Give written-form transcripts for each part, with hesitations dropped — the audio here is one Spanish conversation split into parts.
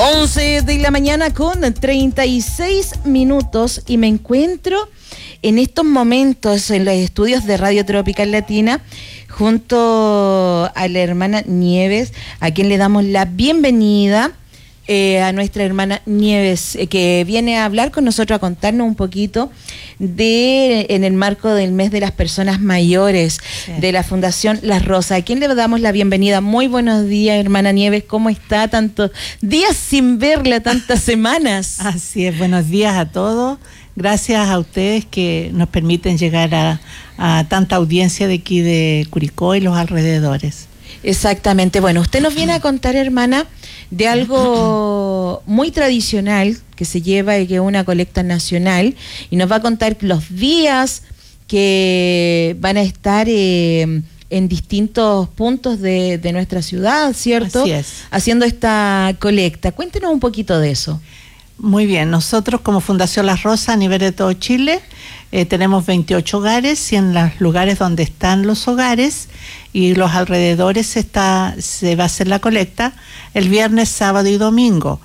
11 de la mañana con 36 minutos y me encuentro en estos momentos en los estudios de Radio Tropical Latina junto a la hermana Nieves, a quien le damos la bienvenida, a nuestra hermana Nieves, que viene a hablar con nosotros, a contarnos un poquito en el marco del mes de las personas mayores, sí, de la Fundación Las Rosas, a quien le damos la bienvenida. Muy buenos días, hermana Nieves, ¿cómo está? Tantos días sin verla, tantas semanas. Así es, buenos días a todos. Gracias a ustedes que nos permiten llegar a tanta audiencia de aquí de Curicó y los alrededores. Exactamente. Bueno, usted nos viene a contar, hermana, de algo muy tradicional que se lleva y que es una colecta nacional, y nos va a contar los días que van a estar en distintos puntos de nuestra ciudad, ¿cierto? Así es. Haciendo esta colecta. Cuéntenos un poquito de eso. Muy bien, nosotros como Fundación Las Rosas a nivel de todo Chile tenemos 28 hogares, y en los lugares donde están los hogares y los alrededores se va a hacer la colecta el viernes, sábado y domingo,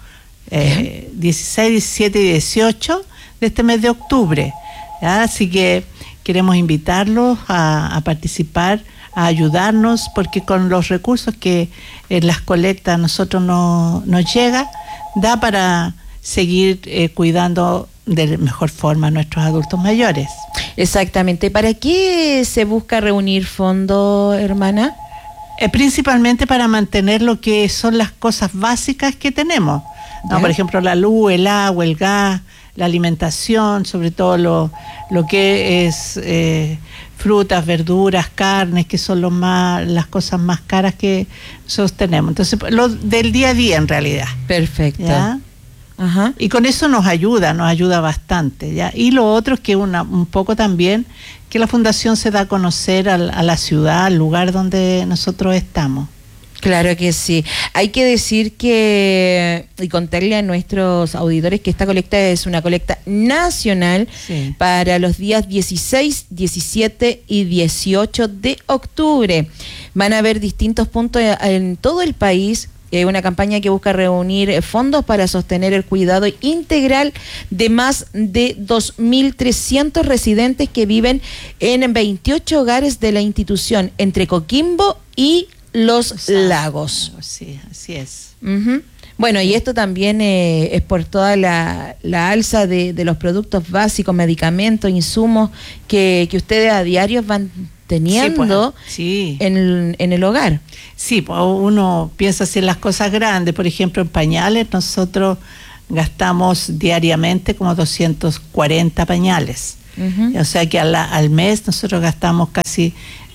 16, 17 y 18 de este mes de octubre, ¿ya? Así que queremos invitarlos a participar, a ayudarnos, porque con los recursos que en las colectas a nosotros nos llega, da para seguir cuidando de mejor forma a nuestros adultos mayores. Exactamente. ¿Para qué se busca reunir fondos, hermana? Principalmente para mantener lo que son las cosas básicas que tenemos, ¿no? Por ejemplo, la luz, el agua, el gas, la alimentación, sobre todo lo que es frutas, verduras, carnes, que son las cosas más caras que nosotros tenemos. Entonces, lo del día a día en realidad. Perfecto. ¿Ya? Ajá. Y con eso nos ayuda bastante, ¿ya? Y lo otro es que un poco también que la fundación se da a conocer a la ciudad, al lugar donde nosotros estamos. Claro que sí. Hay que decir y contarle a nuestros auditores que esta colecta es una colecta nacional, sí, para los días 16, 17 y 18 de octubre. Van a haber distintos puntos en todo el país. Una campaña que busca reunir fondos para sostener el cuidado integral de más de 2.300 residentes que viven en 28 hogares de la institución entre Coquimbo y Los Lagos. Sí, así es. Uh-huh. Bueno, y esto también es por toda la alza de los productos básicos, medicamentos, insumos que ustedes a diario van teniendo, sí, en el hogar. Sí, pues uno piensa hacer las cosas grandes. Por ejemplo, en pañales nosotros gastamos diariamente como 240 pañales. Uh-huh. O sea que al mes nosotros gastamos casi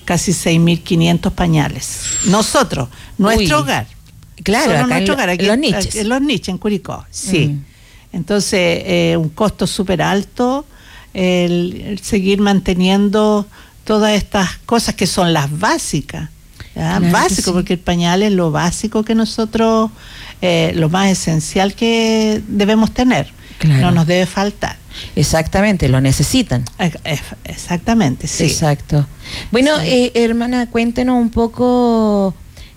6.500 pañales. Nosotros, nuestro hogar. Claro, solo acá nuestro hogar, aquí, en Los Niches, en Curicó, sí. Entonces, un costo súper alto, el seguir manteniendo todas estas cosas que son las básicas, ¿ya? Claro, básico, sí, porque el pañal es lo básico que nosotros, lo más esencial que debemos tener. Claro. No nos debe faltar. Exactamente, lo necesitan. Exactamente, sí. Exacto. Bueno, sí, hermana, cuéntenos un poco,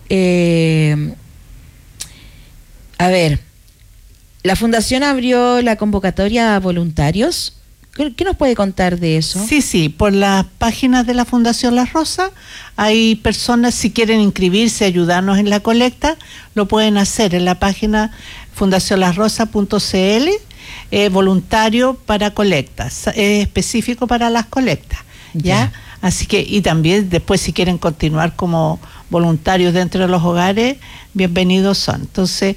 a ver, la Fundación abrió la convocatoria a voluntarios. ¿Qué nos puede contar de eso? Sí, por las páginas de la Fundación Las Rosas hay personas, si quieren inscribirse, ayudarnos en la colecta, lo pueden hacer en la página fundacionlasrosas.cl, voluntario para colectas, específico para las colectas, ¿ya? Así que, y también después si quieren continuar como voluntarios dentro de los hogares, bienvenidos son. Entonces,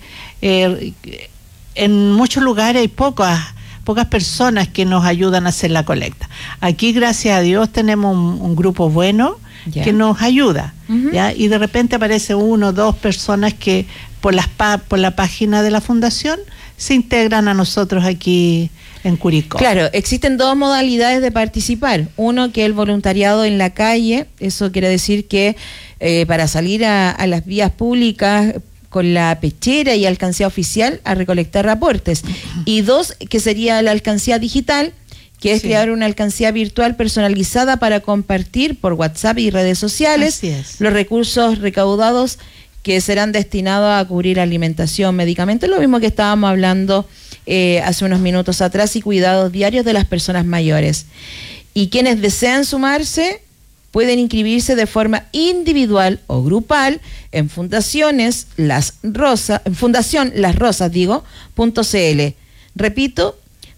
en muchos lugares hay pocas personas que nos ayudan a hacer la colecta. Aquí, gracias a Dios, tenemos un grupo bueno que nos ayuda, uh-huh, ¿ya? Y de repente aparece 1 o 2 personas que por la página de la fundación se integran a nosotros aquí en Curicó. Claro, existen 2 modalidades de participar. Uno, que es el voluntariado en la calle. Eso quiere decir que para salir a las vías públicas con la pechera y alcancía oficial a recolectar aportes. Y 2, que sería la alcancía digital, que es crear una alcancía virtual personalizada para compartir por WhatsApp y redes sociales los recursos recaudados que serán destinados a cubrir alimentación, medicamentos, lo mismo que estábamos hablando hace unos minutos atrás, y cuidados diarios de las personas mayores. Y quienes desean sumarse pueden inscribirse de forma individual o grupal en Fundación Las Rosas, .cl. Repito,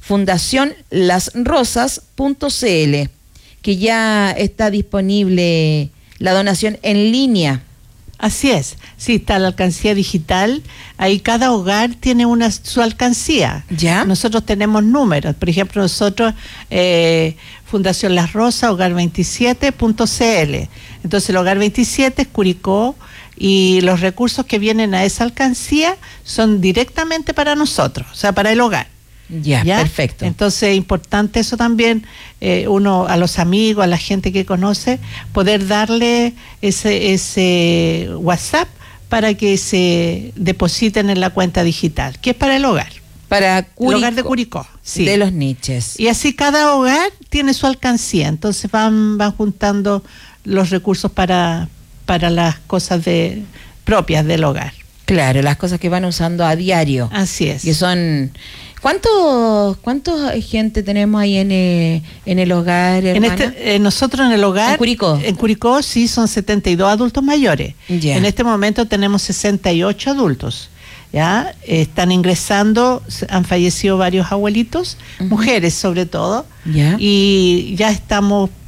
fundacionlasrosas.cl, que ya está disponible la donación en línea. Así es, sí, está la alcancía digital, ahí cada hogar tiene su alcancía. ¿Ya? Nosotros tenemos números, por ejemplo, nosotros, Fundación Las Rosas, hogar27.cl. Entonces el hogar 27 es Curicó, y los recursos que vienen a esa alcancía son directamente para nosotros, o sea, para el hogar. Ya, perfecto. Entonces es importante eso también, uno a los amigos, a la gente que conoce, poder darle ese WhatsApp para que se depositen en la cuenta digital, que es para el hogar. Para Curicó, el hogar de Curicó, sí. De los niches. Y así cada hogar tiene su alcancía, entonces van juntando los recursos para las cosas propias del hogar. Claro, las cosas que van usando a diario. Así es. Que son... ¿Cuántos gente tenemos ahí en el hogar, hermana? Nosotros en el hogar... ¿En Curicó? En Curicó sí son 72 adultos mayores. Ya. En este momento tenemos 68 adultos. ¿Ya? Están ingresando, han fallecido varios abuelitos, mujeres sobre todo. Ya. Y ya están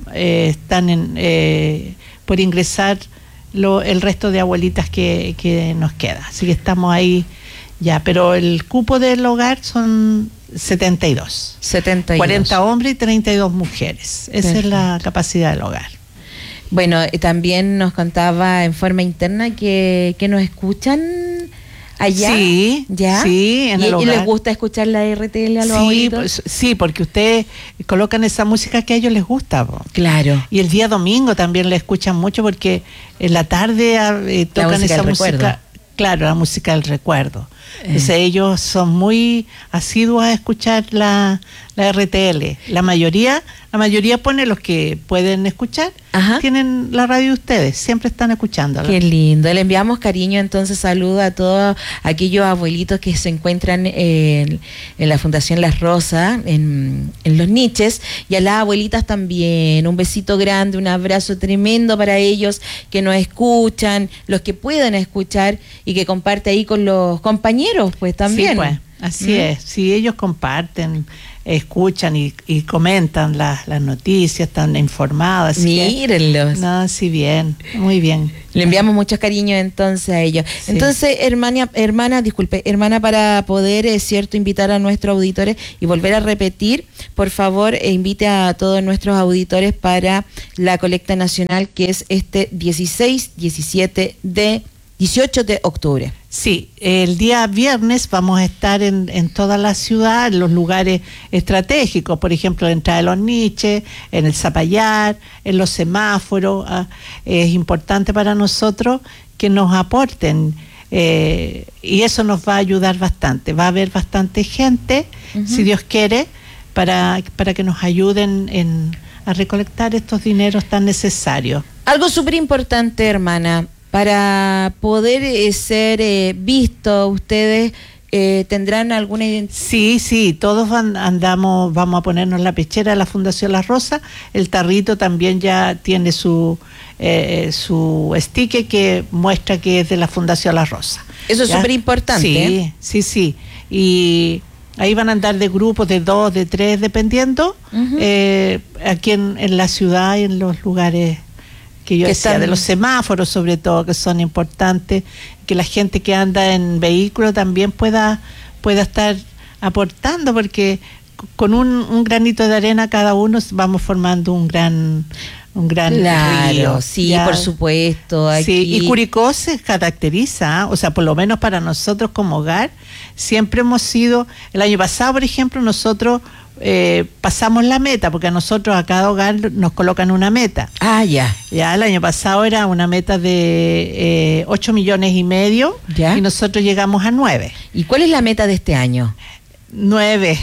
por ingresar el resto de abuelitas que nos queda. Así que estamos ahí ya, pero el cupo del hogar son 72. 72. 40 hombres y 32 mujeres. Esa es la capacidad del hogar. Bueno, también nos contaba en forma interna que nos escuchan allá. Sí, ¿ya? Sí, en el hogar. ¿Y les gusta escuchar la RTL a los abuelitos? Pues, sí, porque ustedes colocan esa música que a ellos les gusta. Claro. Y el día domingo también le escuchan mucho porque en la tarde tocan esa música. Claro, la música del recuerdo. Entonces ellos son muy asiduos a escuchar la RTL. La mayoría pone, los que pueden escuchar, tienen la radio de ustedes, siempre están escuchándola. Qué lindo. Le enviamos cariño, entonces saludo a todos aquellos abuelitos que se encuentran en la Fundación Las Rosas, en los niches, y a las abuelitas también. Un besito grande, un abrazo tremendo para ellos que nos escuchan, los que puedan escuchar y que comparte ahí con los compañeros, pues también. Sí, pues, así es. Sí, ellos comparten, escuchan y comentan las noticias, están informados. Mírenlos. No, sí, bien, muy bien. Le enviamos muchos cariños entonces a ellos. Sí. Entonces, hermana, para poder, cierto, invitar a nuestros auditores y volver a repetir, por favor, invite a todos nuestros auditores para la colecta nacional, que es este 18 de octubre. Sí, el día viernes vamos a estar en toda la ciudad, en los lugares estratégicos, por ejemplo, la entrada de los niches, en el Zapallar, en los semáforos. Es importante para nosotros que nos aporten y eso nos va a ayudar bastante. Va a haber bastante gente, si Dios quiere, para que nos ayuden a recolectar estos dineros tan necesarios. Algo súper importante, hermana. Para poder ser visto, ustedes tendrán alguna identidad. Sí, todos vamos a ponernos la pechera de la Fundación La Rosa. El tarrito también ya tiene su sticker que muestra que es de la Fundación La Rosa. Eso es súper importante. Sí. Y ahí van a andar de grupos de 2, de 3, dependiendo, aquí en la ciudad y en los lugares que yo decía, de los semáforos sobre todo, que son importantes, que la gente que anda en vehículo también pueda estar aportando, porque con un granito de arena cada uno vamos formando un gran río. Sí, ¿ya? Por supuesto. Aquí. Sí, y Curicó se caracteriza, o sea, por lo menos para nosotros como hogar, siempre hemos sido, el año pasado, por ejemplo, nosotros pasamos la meta, porque a nosotros a cada hogar nos colocan una meta. Ya el año pasado era una meta de 8,5 millones y nosotros llegamos a 9. ¿Y cuál es la meta de este año? 9.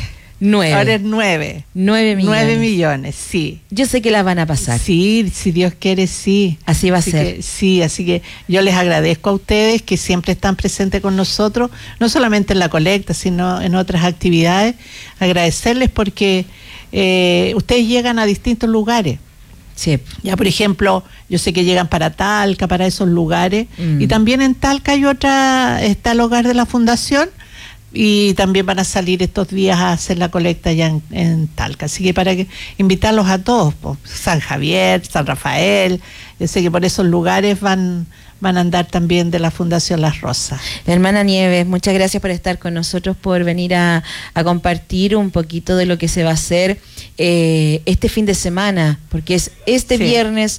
9. Ahora es 9. 9 millones. 9 millones, sí. Yo sé que la van a pasar. Sí, si Dios quiere, sí. Así va a ser. Así que yo les agradezco a ustedes que siempre están presentes con nosotros, no solamente en la colecta, sino en otras actividades. Agradecerles porque ustedes llegan a distintos lugares. Sí. Ya, por ejemplo, yo sé que llegan para Talca, para esos lugares, y también en Talca hay está el hogar de la Fundación, y también van a salir estos días a hacer la colecta ya en Talca. Así que para invitarlos a todos, San Javier, San Rafael, yo sé que por esos lugares van a andar también de la Fundación Las Rosas. Hermana Nieves, muchas gracias por estar con nosotros, por venir a compartir un poquito de lo que se va a hacer este fin de semana, porque es este viernes,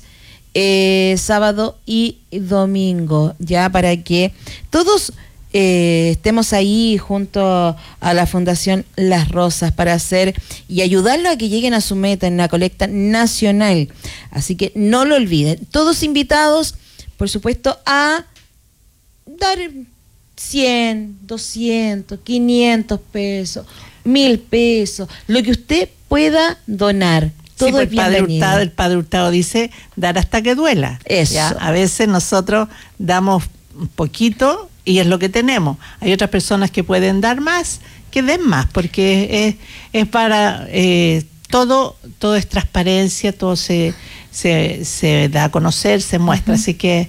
sábado y domingo, ya para que todos estemos ahí junto a la Fundación Las Rosas para hacer y ayudarlos a que lleguen a su meta en la colecta nacional. Así que no lo olviden, todos invitados, por supuesto, a dar 100, 200, 500 pesos, 1.000 pesos, lo que usted pueda donar. Todo sí, es bienvenido. El Padre Hurtado dice, dar hasta que duela. Eso. ¿Ya? A veces nosotros damos un poquito y es lo que tenemos. Hay otras personas que pueden dar más, que den más, porque es para... todo es transparencia, todo se da a conocer, se muestra. Así que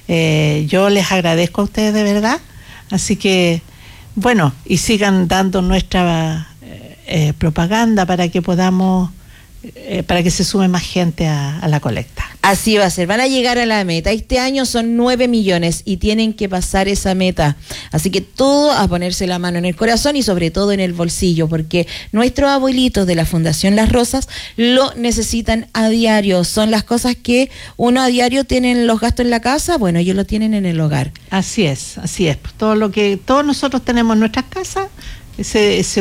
yo les agradezco a ustedes de verdad. Así que, bueno, y sigan dando nuestra propaganda para que podamos, para que se sume más gente a la colecta. Así va a ser, van a llegar a la meta. Este año son 9 millones y tienen que pasar esa meta. Así que todo a ponerse la mano en el corazón y sobre todo en el bolsillo, porque nuestros abuelitos de la Fundación Las Rosas lo necesitan a diario. Son las cosas que uno a diario tienen los gastos en la casa, bueno, ellos lo tienen en el hogar. Así es. Todo lo que todos nosotros tenemos en nuestras casas se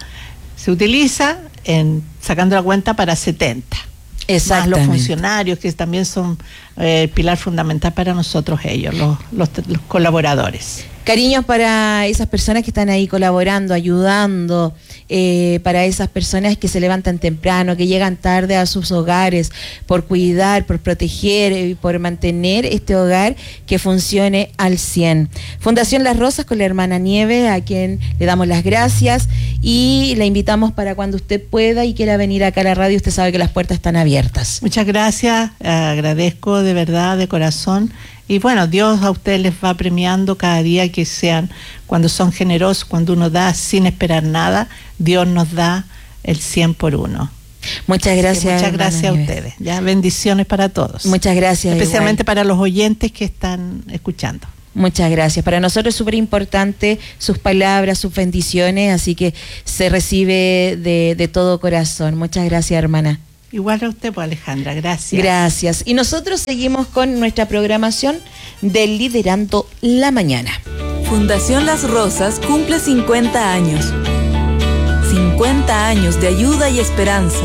utiliza sacando la cuenta para 70. Más los funcionarios, que también son el pilar fundamental para nosotros ellos, los colaboradores. Cariños para esas personas que están ahí colaborando, ayudando, para esas personas que se levantan temprano, que llegan tarde a sus hogares, por cuidar, por proteger y por mantener este hogar que funcione al 100. Fundación Las Rosas con la hermana Nieves, a quien le damos las gracias y la invitamos para cuando usted pueda y quiera venir acá a la radio, usted sabe que las puertas están abiertas. Muchas gracias, agradezco de verdad, de corazón. Y bueno, Dios a ustedes les va premiando cada día que sean, cuando son generosos, cuando uno da sin esperar nada, Dios nos da el 100 por uno. Muchas gracias. Muchas gracias a ustedes. Ya, bendiciones para todos. Muchas gracias. Especialmente para los oyentes que están escuchando. Muchas gracias. Para nosotros es súper importante sus palabras, sus bendiciones, así que se recibe de todo corazón. Muchas gracias, hermana. Igual a usted, pues, Alejandra, gracias. Gracias. Y nosotros seguimos con nuestra programación de Liderando la Mañana. Fundación Las Rosas cumple 50 años. 50 años de ayuda y esperanza.